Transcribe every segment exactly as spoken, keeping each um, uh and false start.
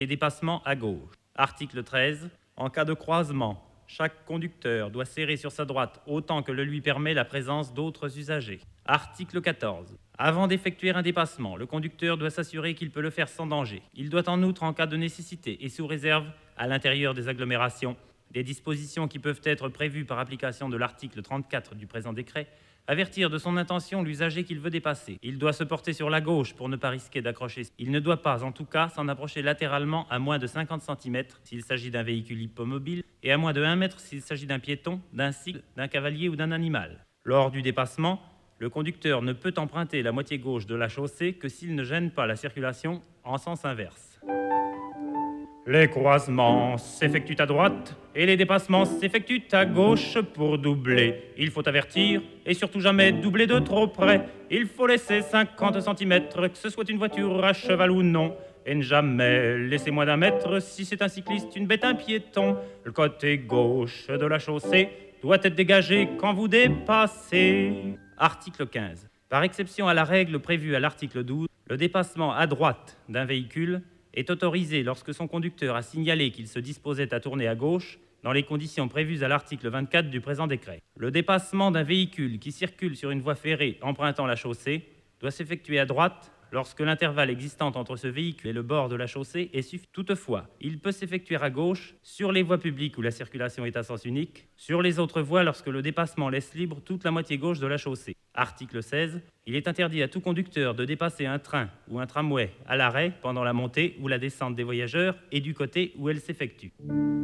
Les dépassements à gauche. Article treize. En cas de croisement, chaque conducteur doit serrer sur sa droite autant que le lui permet la présence d'autres usagers. Article quatorze. Avant d'effectuer un dépassement, le conducteur doit s'assurer qu'il peut le faire sans danger. Il doit en outre, en cas de nécessité et sous réserve, à l'intérieur des agglomérations, des dispositions qui peuvent être prévues par application de l'article trente-quatre du présent décret, avertir de son intention l'usager qu'il veut dépasser. Il doit se porter sur la gauche pour ne pas risquer d'accrocher. Il ne doit pas, en tout cas, s'en approcher latéralement à moins de cinquante centimètres s'il s'agit d'un véhicule hippomobile et à moins de un mètre s'il s'agit d'un piéton, d'un cycle, d'un cavalier ou d'un animal. Lors du dépassement, le conducteur ne peut emprunter la moitié gauche de la chaussée que s'il ne gêne pas la circulation en sens inverse. Les croisements s'effectuent à droite et les dépassements s'effectuent à gauche pour doubler. Il faut avertir et surtout jamais doubler de trop près. Il faut laisser cinquante centimètres, que ce soit une voiture à cheval ou non. Et ne jamais laisser moins d'un mètre si c'est un cycliste, une bête, un piéton. Le côté gauche de la chaussée doit être dégagé quand vous dépassez. Article quinze. Par exception à la règle prévue à l'article douze, le dépassement à droite d'un véhicule est autorisé lorsque son conducteur a signalé qu'il se disposait à tourner à gauche dans les conditions prévues à l'article vingt-quatre du présent décret. Le dépassement d'un véhicule qui circule sur une voie ferrée empruntant la chaussée doit s'effectuer à droite lorsque l'intervalle existant entre ce véhicule et le bord de la chaussée est suffisant. Toutefois, il peut s'effectuer à gauche sur les voies publiques où la circulation est à sens unique, sur les autres voies lorsque le dépassement laisse libre toute la moitié gauche de la chaussée. Article seize. Il est interdit à tout conducteur de dépasser un train ou un tramway à l'arrêt pendant la montée ou la descente des voyageurs et du côté où elle s'effectue.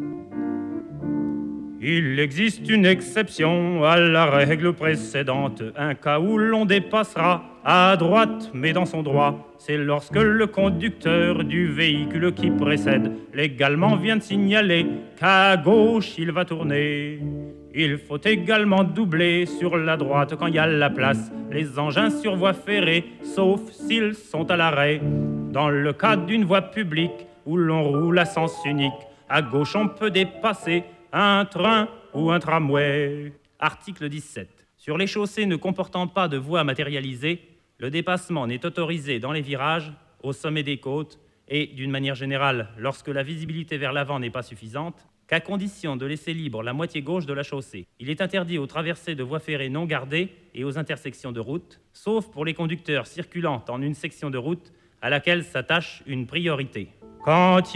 Il existe une exception à la règle précédente, un cas où l'on dépassera à droite mais dans son droit. C'est lorsque le conducteur du véhicule qui précède légalement vient de signaler qu'à gauche il va tourner. Il faut également doubler sur la droite quand il y a la place les engins sur voie ferrée, sauf s'ils sont à l'arrêt. Dans le cas d'une voie publique où l'on roule à sens unique, à gauche on peut dépasser un train ou un tramway. Article dix-sept. Sur les chaussées ne comportant pas de voies matérialisées, le dépassement n'est autorisé dans les virages, au sommet des côtes et, d'une manière générale, lorsque la visibilité vers l'avant n'est pas suffisante, qu'à condition de laisser libre la moitié gauche de la chaussée. Il est interdit aux traversées de voies ferrées non gardées et aux intersections de route, sauf pour les conducteurs circulant en une section de route à laquelle s'attache une priorité. Quand